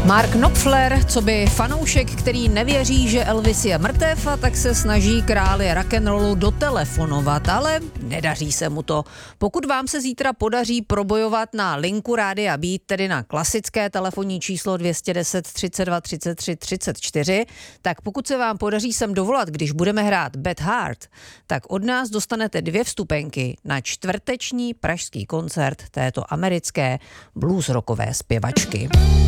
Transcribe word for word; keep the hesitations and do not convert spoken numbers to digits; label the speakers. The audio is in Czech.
Speaker 1: Mark Knopfler, co by fanoušek, který nevěří, že Elvis je mrtev, a tak se snaží králi rock'n'rollu dotelefonovat, ale nedaří se mu to. Pokud vám se zítra podaří probojovat na linku Rádia Beat, tedy na klasické telefonní číslo dvě stě deset třicet dva třicet tři třicet čtyři, tak pokud se vám podaří sem dovolat, když budeme hrát Bad Heart, tak od nás dostanete dvě vstupenky na čtvrteční pražský koncert této americké blues rockové zpěvačky.